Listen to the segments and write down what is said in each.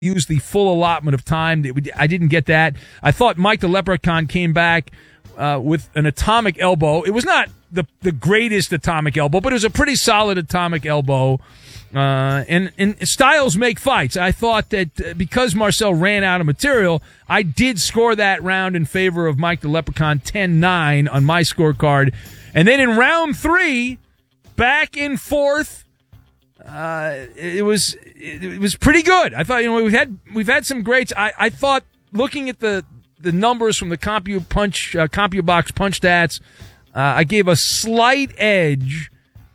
use the full allotment of time. I didn't get that. I thought Mike the Leprechaun came back with an atomic elbow. It was not the greatest atomic elbow, but it was a pretty solid atomic elbow. And styles make fights. I thought that because Marcel ran out of material, I did score that round in favor of Mike the Leprechaun 10-9 on my scorecard. And then in round 3, back and forth, it was pretty good. I thought, we've had some greats. I thought looking at the numbers from the CompuBox punch stats, I gave a slight edge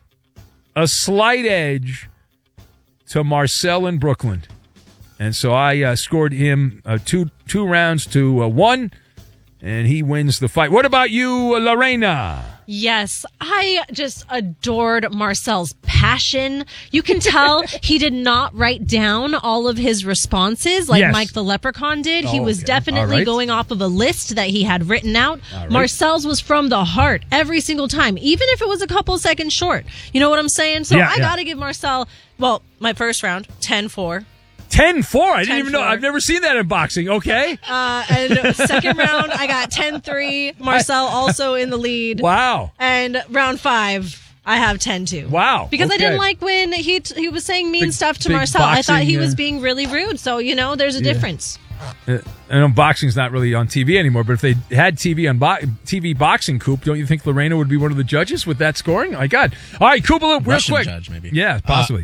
to Marcel in Brooklyn. And so I scored him two rounds to 1, and he wins the fight. What about you, Lorena? Yes, I just adored Marcel's passion. You can tell he did not write down all of his responses like Mike the Leprechaun did. He was definitely going off of a list that he had written out. Marcel's was from the heart every single time, even if it was a couple seconds short. You know what I'm saying? So I got to give Marcel, my first round, 10-4. 10-4? I didn't even know. I've never seen that in boxing. Okay. And second round, I got 10-3. Marcel also in the lead. Wow. And round 5, I have 10-2. Wow. Because I didn't like when he was saying mean stuff to Marcel. Boxing, I thought he was being really rude. So, there's a difference. I know boxing's not really on TV anymore, but if they had TV on TV boxing, Coop, don't you think Lorena would be one of the judges with that scoring? My God. All right, Coop, real quick. Judge, maybe. Yeah, possibly.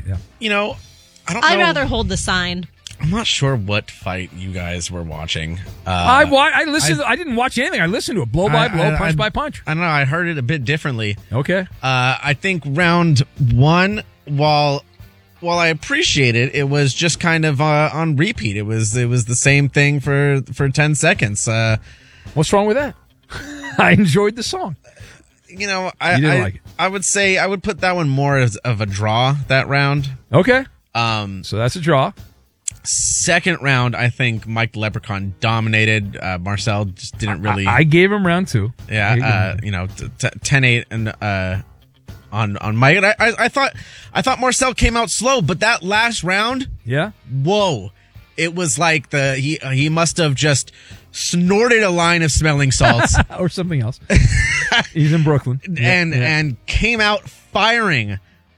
I don't know. I'd rather hold the sign. I'm not sure what fight you guys were watching. I listened. I didn't watch anything. I listened to it blow by blow, punch by punch. I don't know. I heard it a bit differently. Okay. I think round 1, while I appreciate it, it was just kind of on repeat. It was the same thing for 10 seconds. What's wrong with that? I enjoyed the song. I didn't like it. I would say I would put that one more as of a draw, that round. Okay. So that's a draw. Second round, I think Mike the Leprechaun dominated. Marcel just didn't really. I gave him round 2. Yeah, 10-8 and on Mike. And I thought Marcel came out slow, but that last round, whoa! It was like he must have just snorted a line of smelling salts or something else. He's in Brooklyn and came out firing.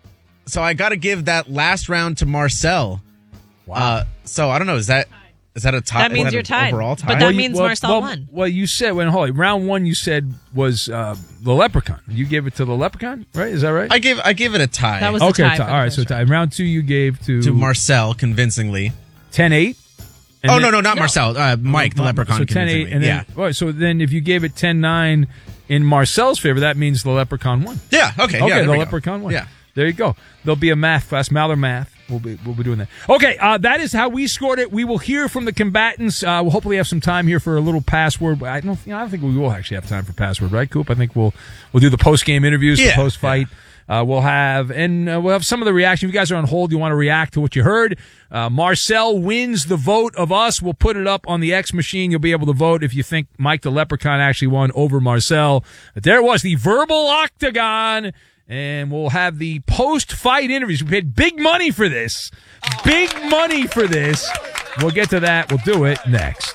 So I got to give that last round to Marcel. Wow. So I don't know. Is that a tie? That means you're tied. Overall tie? But that means Marcel won. Well, you said round 1 you said was the Leprechaun. You gave it to the Leprechaun, right? Is that right? I gave it a tie. That was a tie. All right, so tie. Round 2 you gave to Marcel convincingly. 10-8. No, not Marcel. Mike the Leprechaun. So 10-8, and then so then if you gave it 10-9 in Marcel's favor, that means the Leprechaun won. Yeah. Okay. Okay. Yeah, the Leprechaun won. Yeah. There you go. There'll be a math class, Maller Math. We'll be doing that. Okay, that is how we scored it. We will hear from the combatants. We'll hopefully have some time here for a little password. I don't think we will actually have time for password, right, Coop? I think we'll do the post game interviews, the post fight. Yeah. We'll have some of the reaction. If you guys are on hold, you want to react to what you heard. Marcel wins the vote of us. We'll put it up on the X machine. You'll be able to vote if you think Mike the Leprechaun actually won over Marcel. But there was the verbal octagon. And we'll have the post-fight interviews. We paid big money for this. Big money for this. We'll get to that. We'll do it next.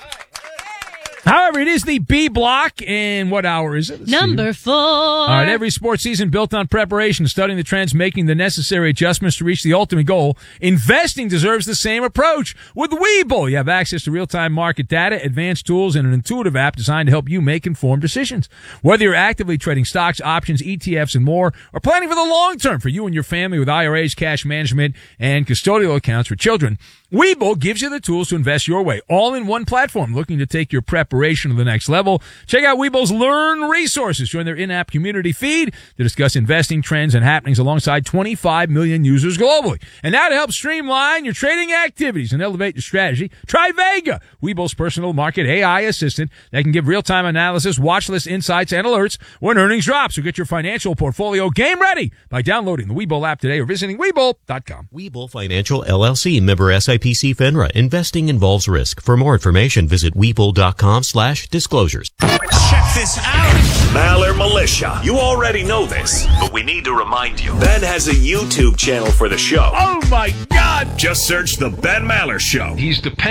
However, it is the B block, and what hour is it? Number 4. All right, every sports season built on preparation, studying the trends, making the necessary adjustments to reach the ultimate goal. Investing deserves the same approach. With Webull, you have access to real-time market data, advanced tools, and an intuitive app designed to help you make informed decisions. Whether you're actively trading stocks, options, ETFs, and more, or planning for the long term for you and your family with IRAs, cash management, and custodial accounts for children, Webull gives you the tools to invest your way, all in one platform. Looking to take your preparation to the next level? Check out Webull's Learn resources. Join their in-app community feed to discuss investing trends and happenings alongside 25 million users globally. And now to help streamline your trading activities and elevate your strategy, try Vega, Webull's personal market AI assistant that can give real-time analysis, watch list insights, and alerts when earnings drop. So get your financial portfolio game ready by downloading the Webull app today or visiting Webull.com. Webull Financial LLC, member SIPC FINRA. Investing involves risk. For more information, visit Webull.com/disclosures. Check this out. Maller Militia. You already know this, but we need to remind you. Ben has a YouTube channel for the show. Oh my God! Just search The Ben Maller Show. He's the